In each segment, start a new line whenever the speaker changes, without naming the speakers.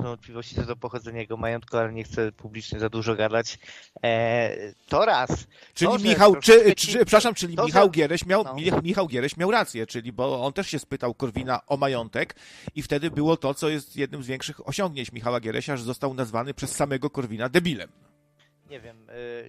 pewne wątpliwości co do pochodzenia jego majątku, ale nie chcę publicznie za dużo gadać. To raz.
Czyli
to,
Michał, czyli
to,
Michał
że-
Giereś miał,
no.
Michał Giereś miał rację, czyli bo on też się spytał Korwina o majątek i wtedy było to, co jest jednym z większych osiągnięć Michała Gieresia, że został nazwany przez samego Korwina debilem.
Nie wiem.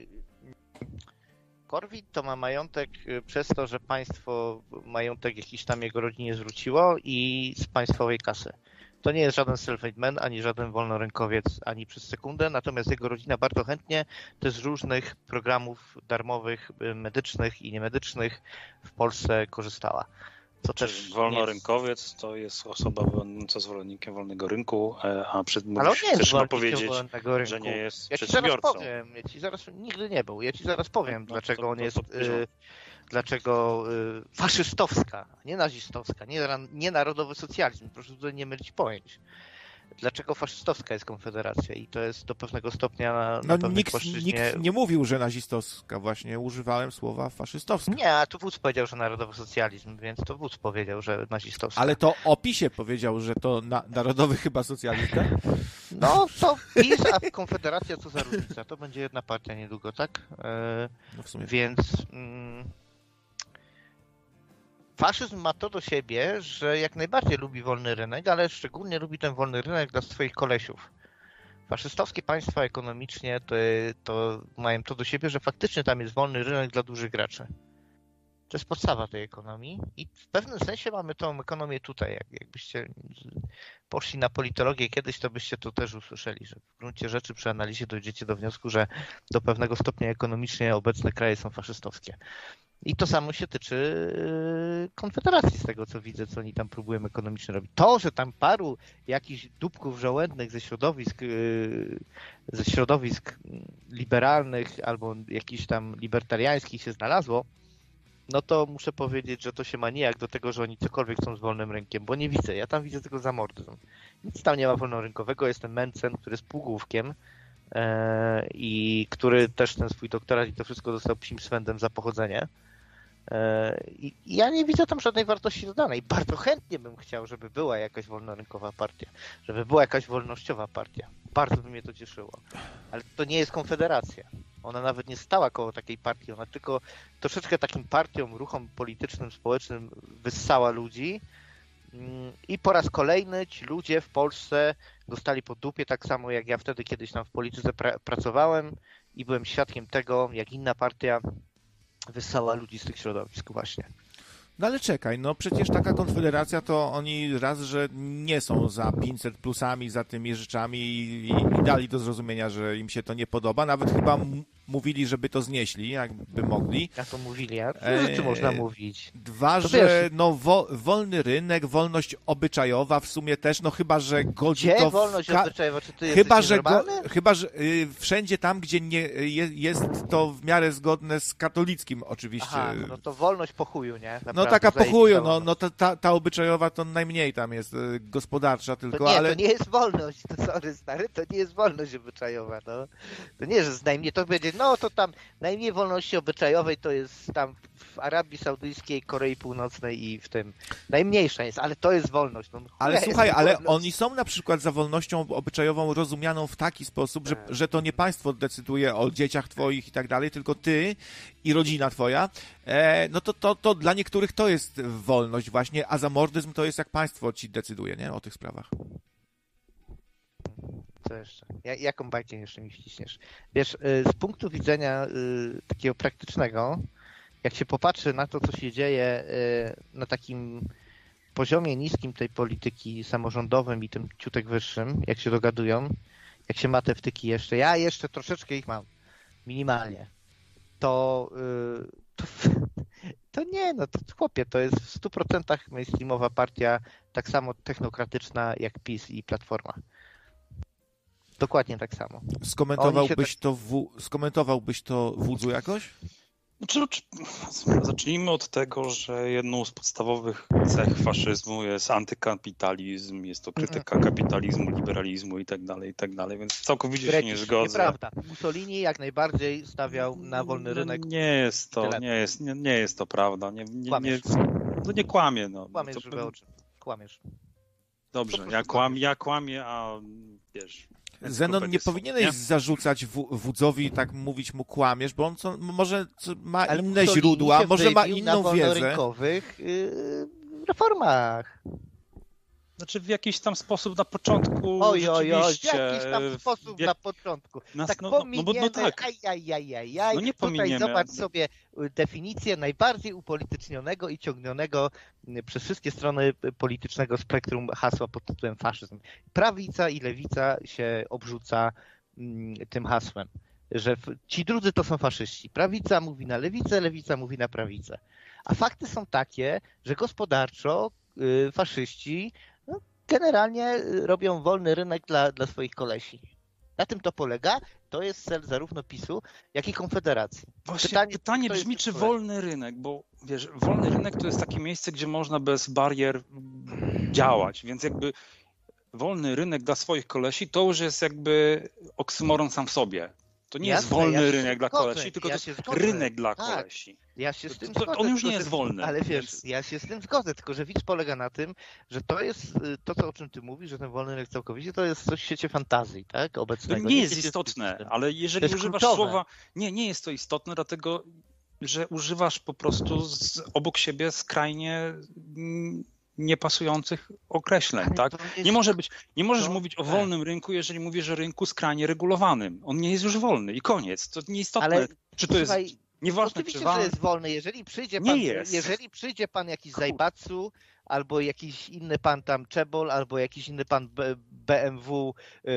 Korwin to ma majątek przez to, że państwo majątek jakiś tam jego rodzinie zwróciło i z państwowej kasy. To nie jest żaden self-made man, ani żaden wolnorynkowiec, ani przez sekundę, natomiast jego rodzina bardzo chętnie też z różnych programów darmowych, medycznych i niemedycznych w Polsce korzystała. Co też
wolnorynkowiec to jest osoba będąca zwolennikiem wolnego rynku, a
ale on nie jest
chcesz powiedzieć,
zwolennikiem wolnego rynku.
że nie jest
Ja ci zaraz
przedsiębiorcą.
powiem, nigdy nie był. Ja ci zaraz powiem, dlaczego on jest...
porządku.
Dlaczego faszystowska, nie nazistowska, nie narodowy socjalizm, proszę tutaj nie mylić pojęć. Dlaczego faszystowska jest Konfederacja i to jest do pewnego stopnia na pewnej płaszczyźnie...
Nikt nie mówił, że nazistowska, właśnie używałem słowa faszystowska.
Nie, a tu Wódz powiedział, że narodowy socjalizm, więc to Wódz powiedział, że nazistowska.
Ale to o PiS-ie powiedział, że to narodowy chyba socjalista?
No to PiS, a Konfederacja co za różnica, to będzie jedna partia niedługo, tak?
No w sumie.
Więc... Faszyzm ma to do siebie, że jak najbardziej lubi wolny rynek, ale szczególnie lubi ten wolny rynek dla swoich kolesiów. Faszystowskie państwa ekonomicznie to mają to do siebie, że faktycznie tam jest wolny rynek dla dużych graczy. To jest podstawa tej ekonomii i w pewnym sensie mamy tą ekonomię tutaj. Jakbyście poszli na politologię kiedyś, to byście to też usłyszeli, że w gruncie rzeczy przy analizie dojdziecie do wniosku, że do pewnego stopnia ekonomicznie obecne kraje są faszystowskie. I to samo się tyczy Konfederacji, z tego co widzę, co oni tam próbują ekonomicznie robić. To, że tam paru jakichś dupków żołędnych ze środowisk liberalnych albo jakichś tam libertariańskich się znalazło, no to muszę powiedzieć, że to się ma nijak do tego, że oni cokolwiek chcą z wolnym rynkiem, bo nie widzę. Ja tam widzę tylko zamordyzm. Nic tam nie ma wolnorynkowego. Jestem Mencen, który jest półgłówkiem i który też ten swój doktorat i to wszystko dostał psim swędem za pochodzenie. I ja nie widzę tam żadnej wartości dodanej. Bardzo chętnie bym chciał, żeby była jakaś wolnorynkowa partia, żeby była jakaś wolnościowa partia. Bardzo by mnie to cieszyło. Ale to nie jest Konfederacja. Ona nawet nie stała koło takiej partii. Ona tylko troszeczkę takim partiom, ruchom politycznym, społecznym wyssała ludzi i po raz kolejny ci ludzie w Polsce dostali po dupie, tak samo jak ja wtedy kiedyś tam w polityce pracowałem i byłem świadkiem tego, jak inna partia wyssała ludzi z tych środowisk właśnie.
No ale czekaj, no przecież taka Konfederacja to oni raz, że nie są za 500 plusami, za tymi rzeczami i dali do zrozumienia, że im się to nie podoba. Nawet chyba mówili, żeby to znieśli, jakby mogli.
Jak to mówili, a czy można mówić?
Dwa,
to
że
wiesz,
no wolny rynek, wolność obyczajowa w sumie też, no chyba, że godzi
gdzie
to...
wolność obyczajowa? Czy ty
Chyba,
jesteś
chyba, że wszędzie tam, gdzie nie jest to w miarę zgodne z katolickim oczywiście.
Aha, no to wolność po chuju, nie? Naprawdę,
no taka po chuju,
zajebista
no ta obyczajowa to najmniej tam jest gospodarcza tylko,
to nie,
ale...
to nie jest wolność, to sorry stary, to nie jest wolność obyczajowa, no. To nie, że najmniej, to będzie, no to tam najmniej wolności obyczajowej to jest tam w Arabii Saudyjskiej, Korei Północnej i w tym. Najmniejsza jest, ale to jest wolność. No,
ale słuchaj, ale oni są na przykład za wolnością obyczajową rozumianą w taki sposób, że to nie państwo decyduje o dzieciach twoich i tak dalej, tylko ty i rodzina twoja, no to dla niektórych to jest wolność właśnie, a zamordyzm to jest jak państwo ci decyduje, nie? O tych sprawach.
Co jeszcze? Jaką bajkę jeszcze mi wciśniesz? Wiesz, z punktu widzenia takiego praktycznego, jak się popatrzy na to, co się dzieje na takim poziomie niskim tej polityki samorządowym i tym ciutek wyższym, jak się dogadują, jak się ma te wtyki jeszcze, ja jeszcze troszeczkę ich mam, minimalnie, to nie, no to chłopie, to jest w 100% mainstreamowa partia, tak samo technokratyczna jak PiS i Platforma. Dokładnie tak samo.
Skomentowałbyś to Wódzu jakoś?
Zacznijmy od tego, że jedną z podstawowych cech faszyzmu jest antykapitalizm, jest to krytyka kapitalizmu, liberalizmu i tak dalej, więc całkowicie się nie zgodzę.
Nieprawda. Mussolini jak najbardziej stawiał na wolny rynek.
Nie jest to prawda. Nie kłamie. No.
Kłamiesz, żeby o czym? Kłamiesz.
Dobrze, ja kłamię, a wiesz...
Zenon, nie powinieneś zarzucać wódzowi, tak mówić mu kłamiesz, bo on może ma inne źródła, może ma inną wiedzę.
Na wolnorynkowych reformach.
Znaczy w jakiś tam sposób na początku
w
rzeczywiście...
jakiś tam sposób na początku. Tak pominiemy,
bo tak. No nie pominiemy.
Tutaj zobacz sobie definicję najbardziej upolitycznionego i ciągnionego przez wszystkie strony politycznego spektrum hasła pod tytułem faszyzm. Prawica i lewica się obrzuca tym hasłem, że ci drudzy to są faszyści. Prawica mówi na lewicę, lewica mówi na prawicę. A fakty są takie, że gospodarczo faszyści generalnie robią wolny rynek dla swoich kolesi. Na tym to polega. To jest cel zarówno PiS-u, jak i Konfederacji.
Właśnie pytanie brzmi, czy wolny rynek, bo wiesz, wolny rynek to jest takie miejsce, gdzie można bez barier działać, więc jakby wolny rynek dla swoich kolesi to już jest jakby oksymoron sam w sobie. To nie jest wolny rynek dla kolesi, tylko to jest rynek dla kolesi.
Ja się z tym zgodzę.
On już nie jest wolny.
Ale wiesz, ja się z tym zgodzę, tylko że widz polega na tym, że to jest to, o czym ty mówisz, że ten wolny rynek całkowicie, to jest coś w świecie fantazji, tak? Obecnego.
To nie jest istotne, ale jeżeli używasz słowa... Nie jest to istotne, dlatego że używasz po prostu obok siebie skrajnie niepasujących określeń, tak? Nie możesz mówić o wolnym rynku, jeżeli mówisz o rynku skrajnie regulowanym. On nie jest już wolny i koniec. To nieistotne, czy to jest... Nieważne,
oczywiście, że jest wolny. Jeżeli przyjdzie pan jakiś Zajbatsu, albo jakiś inny pan tam Czebol, albo jakiś inny pan BMW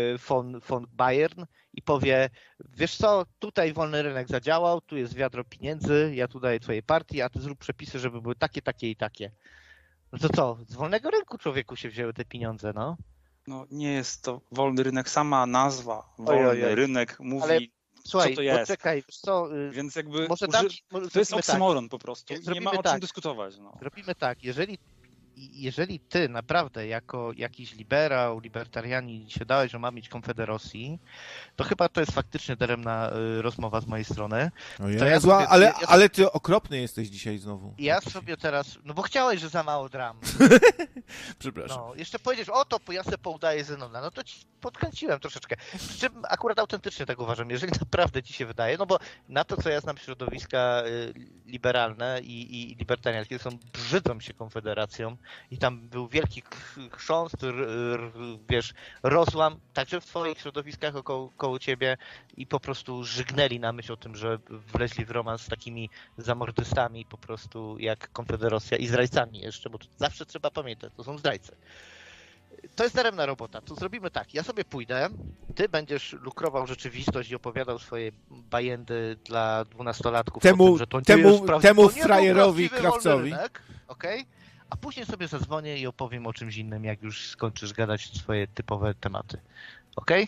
von Bayern i powie, wiesz co, tutaj wolny rynek zadziałał, tu jest wiadro pieniędzy, ja tu daję twojej partii, a ty zrób przepisy, żeby były takie, takie i takie. No to co? Z wolnego rynku człowieku się wzięły te pieniądze, no?
No nie jest to wolny rynek. Sama nazwa wolny rynek mówi... Ale...
Słuchaj,
co to jest?
Poczekaj, co,
więc jakby
może
to jest oksymoron po prostu. Nie ma o czym dyskutować. No.
Zrobimy tak, jeżeli ty naprawdę jako jakiś liberał, libertarianin się dałeś, że ma mieć Konfederacji, to chyba to jest faktycznie daremna rozmowa z mojej strony.
Ale ty okropny jesteś dzisiaj znowu.
Ja sobie teraz, no bo chciałeś, że za mało dram.
Przepraszam.
No, jeszcze powiedziesz, to ja sobie poudaję Zenona, no to ci podkręciłem troszeczkę. Przy czym akurat autentycznie tak uważam, jeżeli naprawdę ci się wydaje, no bo na to, co ja znam środowiska liberalne i libertariańskie, są brzydzą się Konfederacją i tam był wielki chrząst, wiesz, rozłam, także w twoich środowiskach koło ciebie i po prostu żygnęli na myśl o tym, że wleźli w romans z takimi zamordystami po prostu jak Konfederacja i zdrajcami jeszcze, bo to zawsze trzeba pamiętać, to są zdrajcy. To jest daremna robota. To zrobimy tak. Ja sobie pójdę, ty będziesz lukrował rzeczywistość i opowiadał swoje bajendy dla 12-latków
temu frajerowi Krawcowi.
Okay? A później sobie zadzwonię i opowiem o czymś innym, jak już skończysz gadać swoje typowe tematy. Okej?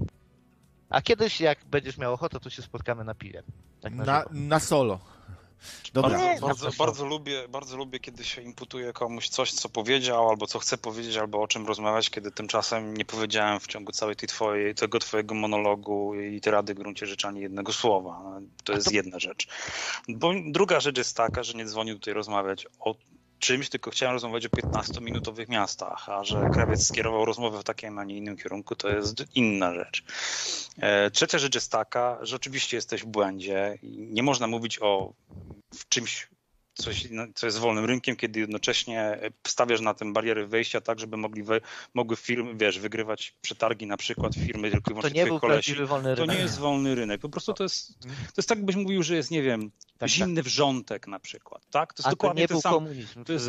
A kiedyś, jak będziesz miał ochotę, to się spotkamy na piwie. Tak
na solo.
Dobra. Bardzo lubię, kiedy się imputuje komuś coś, co powiedział, albo co chce powiedzieć, albo o czym rozmawiać, kiedy tymczasem nie powiedziałem w ciągu całej tego twojego monologu i tyrady w gruncie rzeczy ani jednego słowa. To jest jedna rzecz. Bo druga rzecz jest taka, że nie dzwonię tutaj rozmawiać o czymś, tylko chciałem rozmawiać o 15-minutowych miastach, a że Krawiec skierował rozmowę w takim, a nie innym kierunku, to jest inna rzecz. Trzecia rzecz jest taka, że oczywiście jesteś w błędzie i nie można mówić o czymś, co jest wolnym rynkiem, kiedy jednocześnie stawiasz na tym bariery wejścia tak, żeby mogły firmy, wygrywać przetargi, na przykład firmy tylko i wyłącznie twoich kolesi. To nie jest wolny rynek. Po prostu to jest tak, jakbyś mówił, że jest, nie wiem, zimny wrzątek na przykład. Tak? To jest dokładnie ten sam.
Komunizm.
To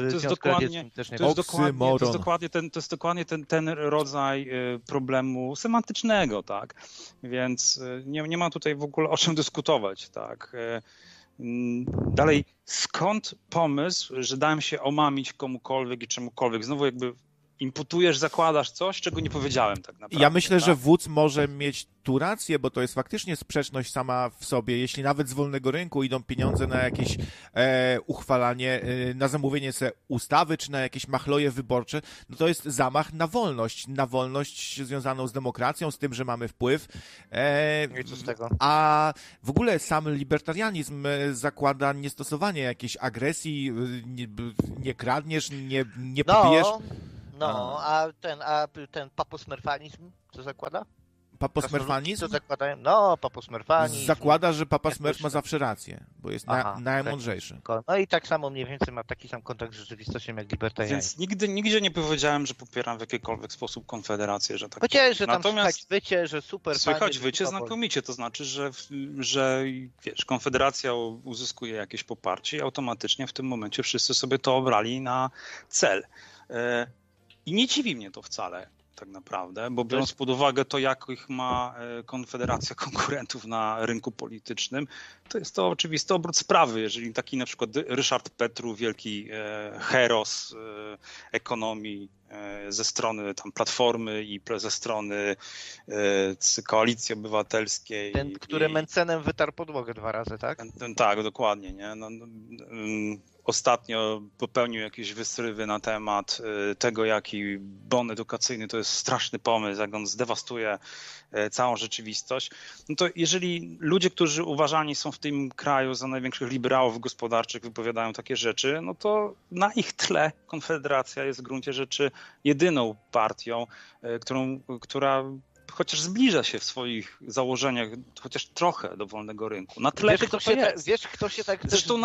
jest dokładnie ten rodzaj problemu semantycznego, tak? Więc nie ma tutaj w ogóle o czym dyskutować, tak? Dalej, skąd pomysł, że dałem się omamić komukolwiek i czemukolwiek? Znowu jakby imputujesz, zakładasz coś, czego nie powiedziałem tak naprawdę.
Ja myślę, że wódz może mieć tu rację, bo to jest faktycznie sprzeczność sama w sobie. Jeśli nawet z wolnego rynku idą pieniądze na jakieś uchwalanie, na zamówienie sobie ustawy, czy na jakieś machloje wyborcze, no to jest zamach na wolność związaną z demokracją, z tym, że mamy wpływ.
I co z tego?
A w ogóle sam libertarianizm zakłada niestosowanie jakiejś agresji, nie kradniesz, nie pijesz.
No, a ten paposmerfanizm co zakłada?
Paposmerfanizm?
Co zakładają? No, paposmerfanizm.
Zakłada, że Papa Smurf ma zawsze rację, bo jest najmądrzejszy.
No i tak samo mniej więcej ma taki sam kontakt z rzeczywistością jak libertarianizm.
Więc nigdzie nie powiedziałem, że popieram w jakikolwiek sposób Konfederację, że tak.
Powiedziałeś, że tam słychać wycie, że super.
Słychać wycie znakomicie, to znaczy, że wiesz, Konfederacja uzyskuje jakieś poparcie i automatycznie w tym momencie wszyscy sobie to obrali na cel. I nie dziwi mnie to wcale. Tak naprawdę, bo biorąc pod uwagę to, jakich ma Konfederacja konkurentów na rynku politycznym, to jest to oczywisty obrót sprawy. Jeżeli taki na przykład Ryszard Petru, wielki heros ekonomii ze strony tam Platformy i ze strony Koalicji Obywatelskiej.
Ten, który Mencenem wytarł podłogę 2 razy, tak?
Tak, dokładnie. Nie? Ostatnio popełnił jakieś wysrywy na temat tego, jaki bon edukacyjny to jest straszny pomysł, jak on zdewastuje całą rzeczywistość. No to jeżeli ludzie, którzy uważani są w tym kraju za największych liberałów gospodarczych, wypowiadają takie rzeczy, no to na ich tle Konfederacja jest w gruncie rzeczy jedyną partią, która chociaż zbliża się w swoich założeniach chociaż trochę do wolnego rynku. Na tle
kto się tak
Zresztą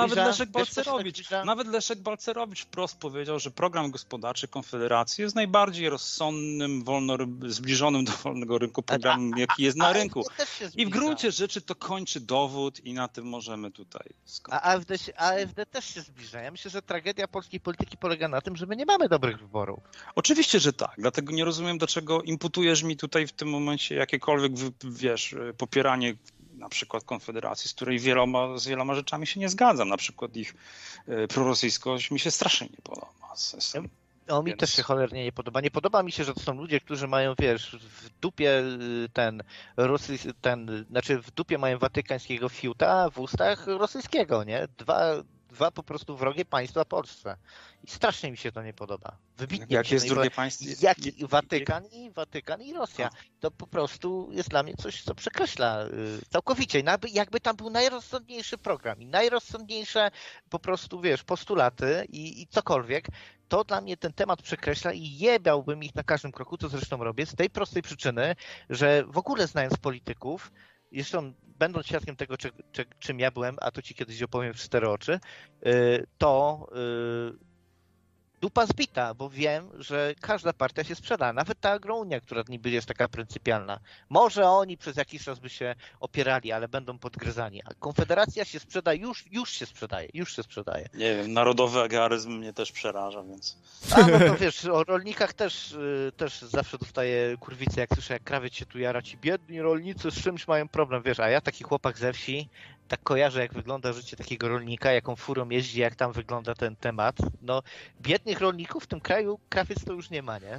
nawet Leszek Balcerowicz wprost powiedział, że program gospodarczy Konfederacji jest najbardziej rozsądnym, zbliżonym do wolnego rynku programem, jaki jest na rynku. I w gruncie rzeczy to kończy dowód i na tym możemy tutaj skończyć.
A AfD też się zbliża. Ja myślę, że tragedia polskiej polityki polega na tym, że my nie mamy dobrych wyborów.
Oczywiście, że tak. Dlatego nie rozumiem, dlaczego imputujesz mi tutaj w tym momencie jakiekolwiek, popieranie na przykład Konfederacji, z której z wieloma rzeczami się nie zgadzam. Na przykład ich prorosyjskość mi się strasznie nie podoba.
Mi też się cholernie nie podoba. Nie podoba mi się, że to są ludzie, którzy mają, w dupie w dupie mają watykańskiego fiuta, a w ustach rosyjskiego, nie? Dwa po prostu wrogie państwa Polsce. I strasznie mi się to nie podoba. Wybitnie.
Jakie jest drugie państwo?
Watykan i Rosja. To po prostu jest dla mnie coś, co przekreśla całkowicie. Jakby tam był najrozsądniejszy program i najrozsądniejsze po prostu, postulaty i cokolwiek, to dla mnie ten temat przekreśla i jebałbym ich na każdym kroku, co zresztą robię, z tej prostej przyczyny, że w ogóle znając polityków, zresztą będąc świadkiem tego, czym ja byłem, a to ci kiedyś opowiem w 4 oczy, to dupa zbita, bo wiem, że każda partia się sprzeda. Nawet ta Agrounia, która niby jest taka pryncypialna. Może oni przez jakiś czas by się opierali, ale będą podgryzani. A Konfederacja się sprzeda, już się sprzedaje.
Nie wiem, narodowy egoizm mnie też przeraża, więc...
No to o rolnikach też zawsze dostaję kurwicę, jak słyszę, jak krawiec się tu jara, ci biedni rolnicy z czymś mają problem, a ja taki chłopak ze wsi, tak kojarzę, jak wygląda życie takiego rolnika, jaką furą jeździ, jak tam wygląda ten temat. No, biednych rolników w tym kraju krawiec to już nie ma, nie?